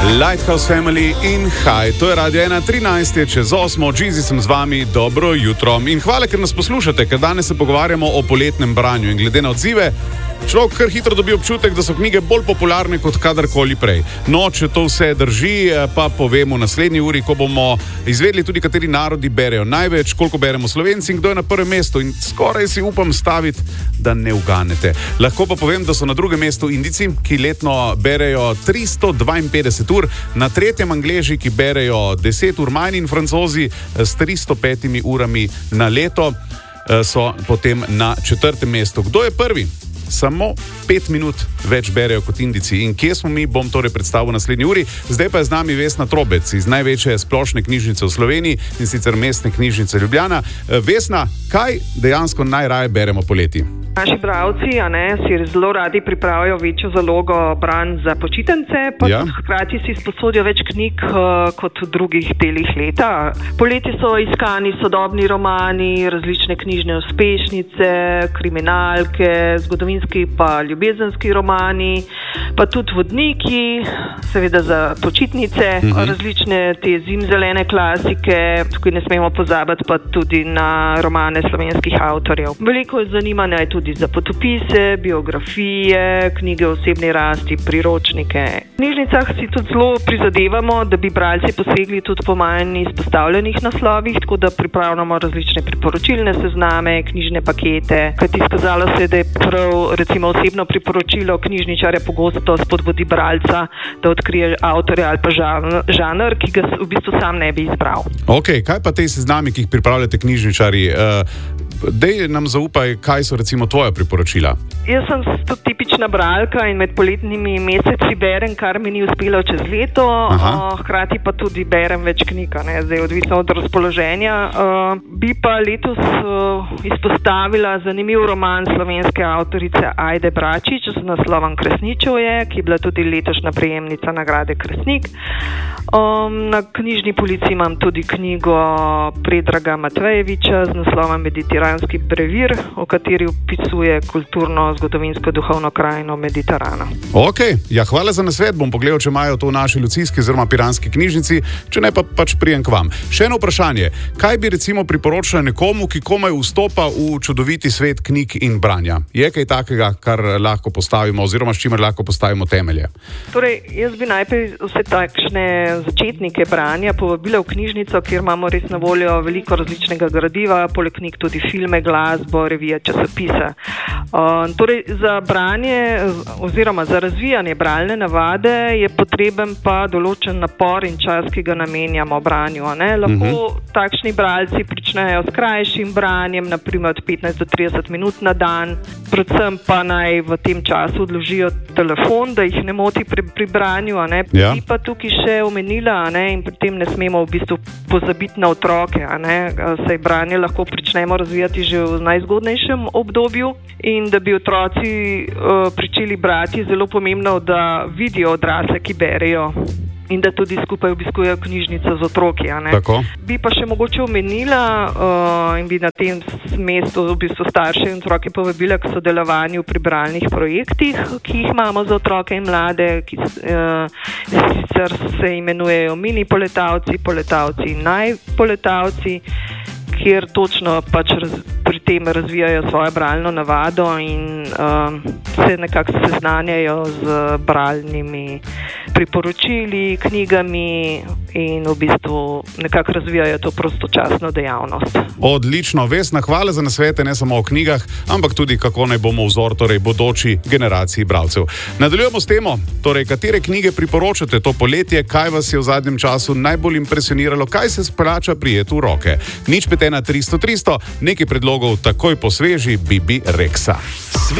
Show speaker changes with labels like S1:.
S1: Lighthouse Family in High. To je Radio 1, 13 čez 8, Jeezy sem z vami, dobro jutro. In hvala, ker nas poslušate, ker danes se pogovarjamo o poletnem branju. In glede na odzive, človek kar hitro dobi občutek, da so knjige bolj popularne kot kadarkoli prej. No, če to vse drži, pa povemo v naslednji uri, ko bomo izvedli tudi, kateri narodi berejo največ, koliko beremo Slovenci in kdo je na prvem mestu. In skoraj si upam staviti, da ne uganete. Lahko pa povem, da so na drugem mestu Indijci, ki letno berejo 352 ur, na tretjem Angleži, ki berejo 10 ur manj, in Francozi s 305 urami na leto so potem na četrtem mestu. Kdo je prvi? Samo 5 minut več berejo kot Indijci. In kje smo mi, bom torej predstavil v naslednji uri. Zdaj pa je z nami Vesna Trobec iz največje splošne knjižnice v Sloveniji, in sicer Mestne knjižnice Ljubljana. Vesna, kaj dejansko najraje beremo poleti?
S2: Naši bralci si zelo radi pripravijo večjo zalogo branj za počitnice, pa hkrati si sposodijo več knjig kot v drugih delih leta. Poleti so iskani sodobni romani, različne knjižne uspešnice, kriminalke, zgodovinski pa ljubezenski romani, pa tudi vodniki, seveda za počitnice, različne te zimzelene klasike, tukaj ne smemo pozabiti pa tudi na romane slovenskih avtorjev. Veliko zanimanja je tudi za potopise, biografije, knjige o osebni rasti, priročnike. V knjižnicah si tudi zelo prizadevamo, da bi bralci posegli tudi po manj izpostavljenih naslovih, tako da pripravljamo različne priporočilne sezname, knjižne pakete. Kajti izkazalo se, da je prav recimo osebno priporočilo knjižničarja pogosto spodbudi bralca, da odkrije avtorja ali pa žanr, ki ga v bistvu sam ne bi izbral.
S1: Ok, kaj pa te seznami, ki jih pripravljate knjižničarji? Dej nam zaupaj, kaj so recimo tvoja priporočila.
S2: Jaz sem tipična bralka in med poletnimi meseci berem, kar mi ni uspelo čez leto, hkrati pa tudi berem več knjig, zdaj odvisno od razpoloženja. Bi pa letos izpostavila zanimiv roman slovenske avtorice Ajde Bračič z naslovom Kresničevje, ki je bila tudi letošnja prejemnica nagrade Kresnik. Na knjižni polici imam tudi knjigo Predraga Matvejeviča z naslovom Mediteranski brevir, o kateri opisuje kulturno-zgodovinsko duhovno krajino Mediterana.
S1: Ok, hvala za nasvet, bom pogledal, če imajo to v naši ljudski oziroma piranski knjižnici, če ne pa pač prijem k vam. Še eno vprašanje, kaj bi recimo priporočila nekomu, ki komaj vstopa v čudoviti svet knjig in branja? Je kaj takega, kar lahko postavimo oziroma s čimer lahko postavimo temelje?
S2: Torej, jaz bi najprej vse takšne začetnike branja povabila v knjižnico, kjer imamo res na voljo veliko različnega gradiva, poleg knjig tudi filme, glasbo, revije, časopise. Torej, za branje oziroma za razvijanje bralne navade je potreben pa določen napor in čas, ki ga namenjamo branju. Lahko takšni bralci pričnejo s krajšim branjem, naprimer od 15 do 30 minut na dan, predvsem pa naj v tem času odložijo telefon, da jih ne moti pri branju. Bi pa tukaj še omenila, in pri tem ne smemo v bistvu pozabiti na otroke. Saj branje lahko pričnemo razvijati že v najzgodnejšem obdobju, in da bi otroci pričeli brati, je zelo pomembno, da vidijo odrasle, ki berejo, in da tudi skupaj obiskujejo knjižnico z otroki. Bi pa še mogoče omenila in bi na tem mestu v bistvu starše in otroke povabila k sodelovanju pri bralnih projektih, ki jih imamo za otroke in mlade, ki sicer se imenujejo mini poletavci, poletavci in najpoletavci, kjer točno pač pri tem razvijajo svojo bralno navado in se nekako seznanjajo z bralnimi priporočili, knjigami in v bistvu nekako razvijajo to prostočasno dejavnost.
S1: Odlično, Vesna, hvala za nasvete, ne samo o knjigah, ampak tudi kako naj bomo vzor bodoči generaciji bralcev. Nadaljujemo s temo, torej katere knjige priporočate to poletje, kaj vas je v zadnjem času najbolj impresioniralo, kaj se splača prijeti v roke. Nič 5 1 300 300, nekaj predlogov takoj po sveži Bibi Rexa.